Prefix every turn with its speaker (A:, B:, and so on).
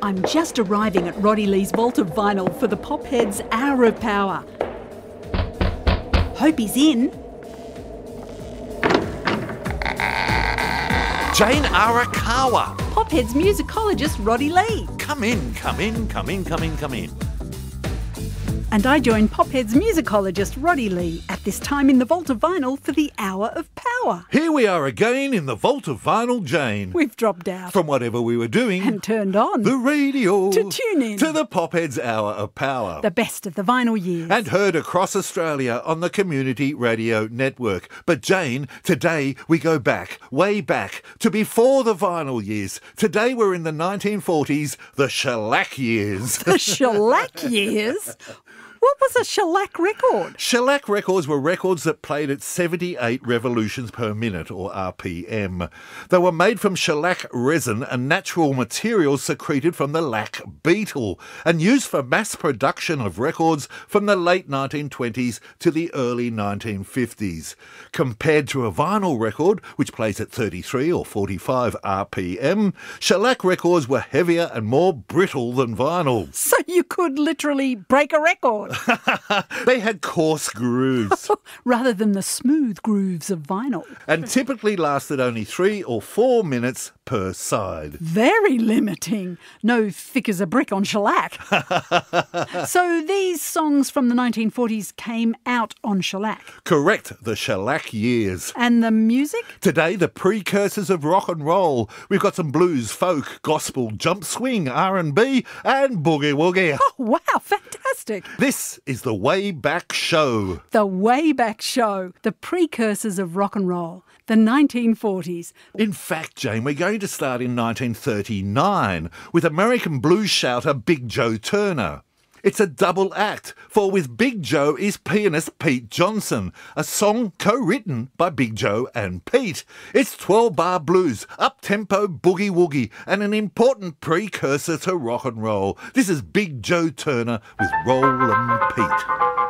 A: I'm just arriving at Roddy Lee's Vault of Vinyl for the Popheads Hour of Power. Hope he's in.
B: Jane Arakawa.
A: Popheads musicologist Roddy Lee.
B: Come in.
A: And I join Popheads musicologist Roddy Lee at this time in the Vault of Vinyl for the Hour of Power.
B: Here we are again in the Vault of Vinyl, Jane.
A: We've dropped out.
B: From whatever we were doing.
A: And turned on.
B: The radio.
A: To tune in.
B: To the Popheads Hour of Power.
A: The best of the vinyl years.
B: And heard across Australia on the Community Radio Network. But Jane, today we go back, way back, to before the vinyl years. Today we're in the 1940s, the shellac years.
A: The shellac years? What was a shellac record?
B: Shellac records were records that played at 78 revolutions per minute, or RPM. They were made from shellac resin, a natural material secreted from the lac beetle, and used for mass production of records from the late 1920s to the early 1950s. Compared to a vinyl record, which plays at 33 or 45 RPM, shellac records were heavier and more brittle than vinyl.
A: So you could literally break a record.
B: They had coarse grooves.
A: Rather than the smooth grooves of vinyl.
B: And typically lasted only 3 or 4 minutes per side.
A: Very limiting. No thick as a brick on shellac. So these songs from the 1940s came out on shellac.
B: Correct, the shellac years.
A: And the music?
B: Today, the precursors of rock and roll. We've got some blues, folk, gospel, jump swing, R&B, and boogie woogie.
A: Oh, wow, fantastic.
B: This is the Way Back Show.
A: The Way Back Show. The precursors of rock and roll. The 1940s.
B: In fact, Jane, we're going to start in 1939 with American blues shouter Big Joe Turner. It's a double act, for with Big Joe is pianist Pete Johnson, a song co-written by Big Joe and Pete. It's 12-bar blues, up-tempo boogie woogie, and an important precursor to rock and roll. This is Big Joe Turner with Rollin' Pete.